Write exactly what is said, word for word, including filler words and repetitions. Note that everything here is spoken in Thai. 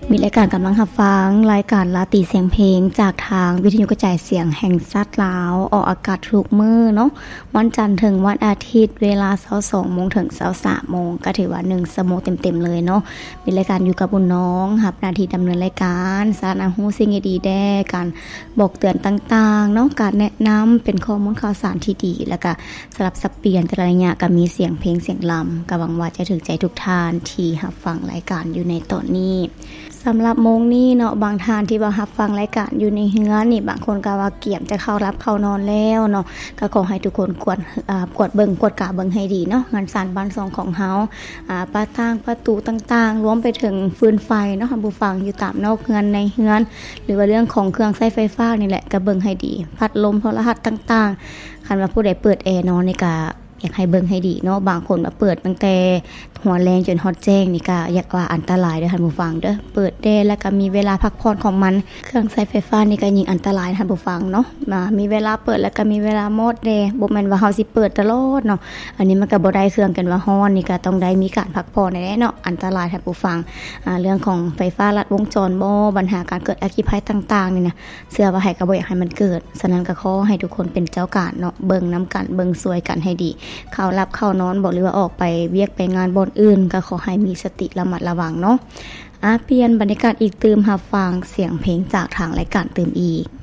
มีรายการกำลังรับฟังรายการลาตีเสียงเพลงจากทางวิทยุกระจายเสียงแห่งชาติลาวออกอากาศทุกมื้อเนาะวันจันทร์ถึงวันอาทิตย์เวลา ยี่สิบสองโมง ถึง ยี่สิบสามโมงก็ถือว่าหนึ่งชั่วโมงเต็มๆเลยเนาะมีรายการอยู่กับบุญน้องรับหน้าที่ดำเนินรายการสาระฮู้สิ่งดีๆแด่การบอกเตือนต่างๆเนาะการแนะนำเป็นข้อมูลข่าวสารที่ดีแล้วก็สลับสับเปลี่ยนแต่ละอย่างก็มีเสียงเพลงเสียงลำก็หวังว่าจะถึงใจทุกท่านที่รับฟังรายการอยู่ในตอนนี้สำหรับโมงนี้เนาะบางท่านที่บ่รับฟังรายการอยู่ในเฮือนนี่บางคนก็ว่าเกี่ยมจะเข้ารับเข้านอนแล้วเนาะก็ขอให้ทุกคนกวดอ่ากวดเบิ่งกวดกะเบิ่งให้ดีเนาะงานสานบ้านซองของเฮาอ่าประต่างประตูต่างๆรวมไปถึงฟืนไฟเนาะค่ะผู้ฟังอยู่ตามนอกเฮือนในเฮือนหรือว่าเรื่องของเครื่องใช้ไฟฟ้านี่แหละก็เบิ่งให้ดีพัดลมโทรทัศน์ต่างๆคันว่าผู้ใดเปิดแอร์นอนนี่ก็อยากให้เบิ่งให้ดีเนาะบางคนมาเปิดตั้งแต่หัวแรงจนฮอดแจ้งนี่ก็อยากว่าอันตรายเด้อท่านผู้ฟังเด้อเปิดแดดแล้วก็มีเวลาพักผ่อนของมันเครื่องใช้ไฟฟ้านี่ก็ยิ่งอันตรายท่านผู้ฟังเนาะมามีเวลาเปิดแล้วก็มีเวลาหมดแดดบ่แม่นว่าเฮาสิเปิดตลอดเนาะอันนี้มันก็บ่ได้เครื่องกันว่าร้อนนี่ก็ต้องได้มีการพักผ่อนแน่เนาะอันตรายท่านผู้ฟังอ่าเรื่องของไฟฟ้าลัดวงจรบ่ปัญหาการเกิดอัคคีภัยต่างๆนี่นะเชื่อว่าให้ก็บ่อยากให้มันเกิดฉะนั้นก็ขอให้ทุกคนเป็นเจ้าการเนาะเบิ่งนํกันเบิ่งช่วยกันให้ดีเข้ารับเข้านอนบ่หรือว่าออกไปเวียกไปงานบ่อนอื่นก็ขอให้มีสติระมัดระวังเนาะอ่ะเปลี่ยนบรรยากาศอีกตื่มรับฟังเสียงเพลงจากทางรายการตื่มอีก